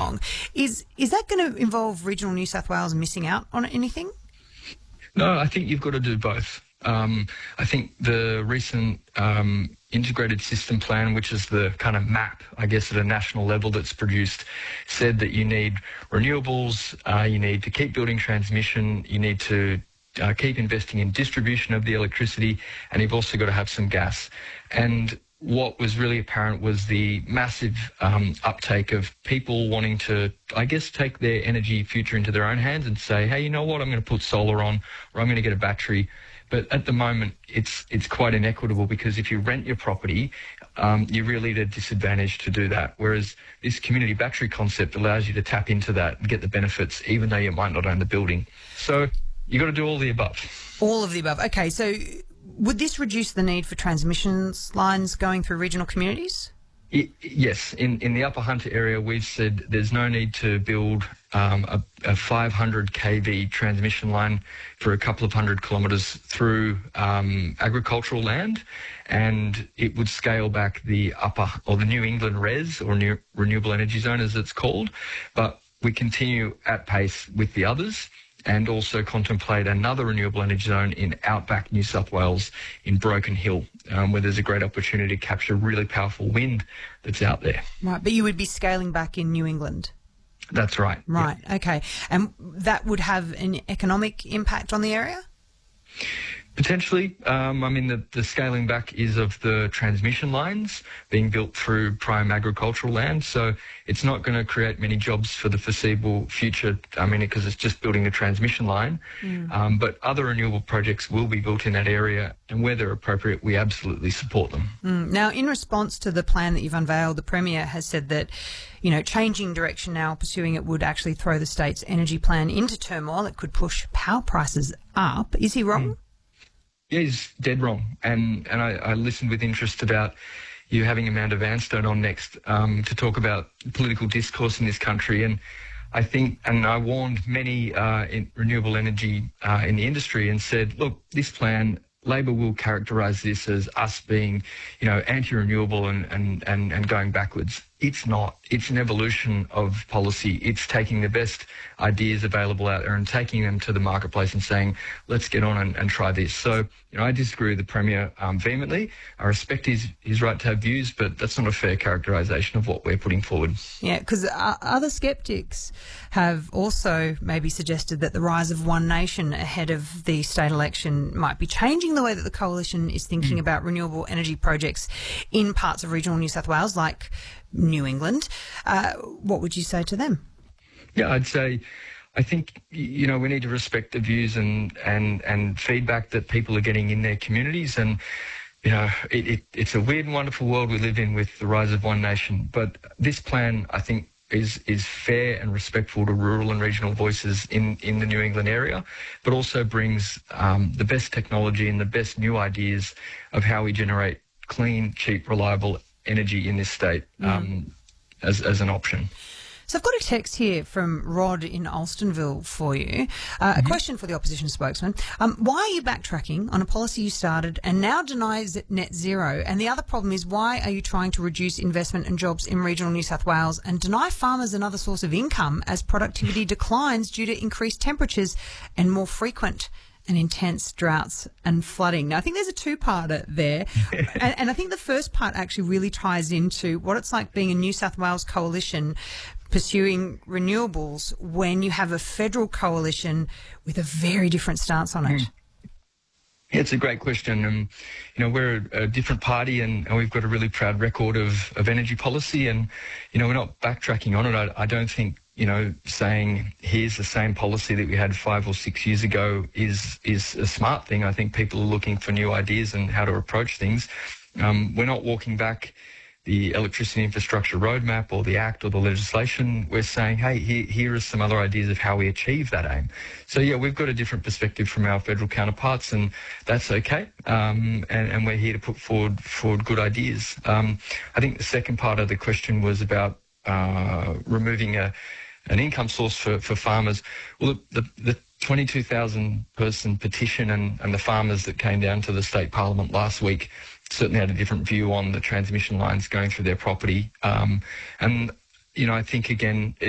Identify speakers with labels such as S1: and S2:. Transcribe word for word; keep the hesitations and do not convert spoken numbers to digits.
S1: along. Is is that going to involve regional New South Wales missing out on anything?
S2: No, I think you've got to do both. Um, I think the recent um, integrated system plan, which is the kind of map, I guess, at a national level that's produced, said that you need renewables, uh, you need to keep building transmission, you need to uh, keep investing in distribution of the electricity, and you've also got to have some gas. And what was really apparent was the massive um, uptake of people wanting to, I guess, take their energy future into their own hands and say, hey, you know what, I'm going to put solar on, or I'm going to get a battery. But at the moment, it's it's quite inequitable, because if you rent your property, um, you're really at a disadvantage to do that. Whereas this community battery concept allows you to tap into that and get the benefits, even though you might not own the building. So you've got to do all the above.
S1: All of the above. Okay, so would this reduce the need for transmission lines going through regional communities?
S2: It, yes. In, in the Upper Hunter area, we've said there's no need to build um, a, a five hundred kilovolt transmission line for a couple of hundred kilometres through um, agricultural land, and it would scale back the upper, or the New England R E Z, or New Renewable Energy Zone as it's called. But we continue at pace with the others, and also contemplate another renewable energy zone in outback New South Wales in Broken Hill, um, where there's a great opportunity to capture really powerful wind that's out there.
S1: Right, but you would be scaling back in New England?
S2: That's right.
S1: Right,
S2: yeah.
S1: Okay. And that would have an economic impact on the area?
S2: Potentially. Um, I mean, the, the scaling back is of the transmission lines being built through prime agricultural land. So it's not going to create many jobs for the foreseeable future. I mean, because it's just building a transmission line. Mm. Um, but other renewable projects will be built in that area, and where they're appropriate, we absolutely support them.
S1: Mm. Now, in response to the plan that you've unveiled, the Premier has said that, you know, changing direction now, pursuing it would actually throw the state's energy plan into turmoil. It could push power prices up. Is he wrong? Mm.
S2: Yeah, he's dead wrong. And and I, I listened with interest about you having Amanda Vanstone on next um, to talk about political discourse in this country. And I think, and I warned many uh, in renewable energy uh, in the industry and said, look, this plan, Labor will characterise this as us being, you know, anti-renewable and, and, and, and going backwards. It's not. It's an evolution of policy. It's taking the best ideas available out there and taking them to the marketplace and saying, let's get on and, and try this. So, you know, I disagree with the Premier um, vehemently. I respect his, his right to have views, but that's not a fair characterisation of what we're putting forward.
S1: Yeah, because uh, other sceptics have also maybe suggested that the rise of One Nation ahead of the state election might be changing the way that the Coalition is thinking mm. about renewable energy projects in parts of regional New South Wales, like New England. Uh, what would you say to them?
S2: Yeah, I'd say, I think, you know, we need to respect the views and, and, and feedback that people are getting in their communities. And, you know, it, it, it's a weird and wonderful world we live in with the rise of One Nation. But this plan, I think, is is fair and respectful to rural and regional voices in, in the New England area, but also brings um, the best technology and the best new ideas of how we generate clean, cheap, reliable energy in this state um, mm. as, as an option.
S1: So I've got a text here from Rod in Alstonville for you. Uh, mm-hmm. A question for the opposition spokesman. Um, why are you backtracking on a policy you started and now denies net zero? And the other problem is, why are you trying to reduce investment and jobs in regional New South Wales and deny farmers another source of income as productivity declines due to increased temperatures and more frequent and intense droughts and flooding? Now, I think there's a two-parter there. and, and I think the first part actually really ties into what it's like being a New South Wales coalition pursuing renewables when you have a federal coalition with a very different stance on it. Mm.
S2: Yeah, it's a great question. And, you know, we're a, a different party and, and we've got a really proud record of, of energy policy, and, you know, we're not backtracking on it. I, I don't think, you know, saying here's the same policy that we had five or six years ago is is a smart thing. I think people are looking for new ideas and how to approach things. Um, we're not walking back the electricity infrastructure roadmap or the act or the legislation. We're saying, hey, here, here are some other ideas of how we achieve that aim. So, yeah, we've got a different perspective from our federal counterparts, and that's okay. Um, and, and we're here to put forward, forward good ideas. Um, I think the second part of the question was about uh, removing a an income source for, for farmers. Well, the, the, the twenty-two thousand person petition and, and the farmers that came down to the state parliament last week certainly had a different view on the transmission lines going through their property. Um, and, you know, I think, again,